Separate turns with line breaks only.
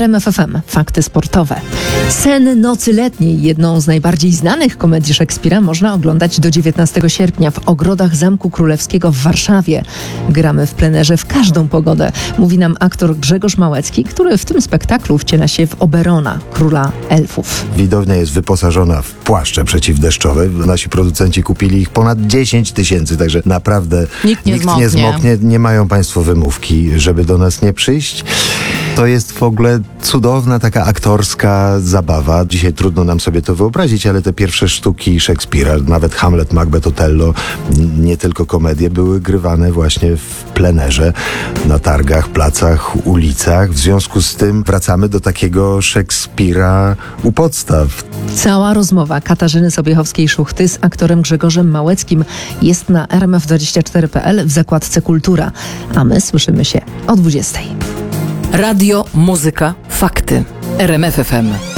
RMF FM. Fakty sportowe. Sen nocy letniej, jedną z najbardziej znanych komedii Szekspira, można oglądać do 19 sierpnia w ogrodach Zamku Królewskiego w Warszawie. Gramy w plenerze w każdą pogodę, mówi nam aktor Grzegorz Małecki, który w tym spektaklu wciela się w Oberona, króla elfów.
Widownia jest wyposażona w płaszcze przeciwdeszczowe. Nasi producenci kupili ich ponad 10 000, także naprawdę
Nikt nie zmoknie.
Nie mają państwo wymówki, żeby do nas nie przyjść. To jest w ogóle cudowna taka aktorska zabawa. Dzisiaj trudno nam sobie to wyobrazić, ale te pierwsze sztuki Szekspira, nawet Hamlet, Macbeth, Otello, nie tylko komedie, były grywane właśnie w plenerze, na targach, placach, ulicach. W związku z tym wracamy do takiego Szekspira u podstaw.
Cała rozmowa Katarzyny Sobiechowskiej-Szuchty z aktorem Grzegorzem Małeckim jest na rmf24.pl w zakładce Kultura, a my słyszymy się o 20:00.
Radio, muzyka, fakty. RMF FM.